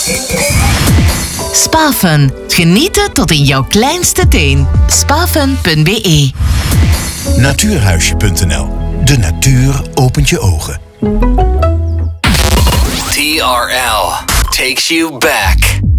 Spafun. Genieten tot in jouw kleinste teen. Spafun.be. Natuurhuisje.nl. De natuur opent je ogen. TRL takes you back.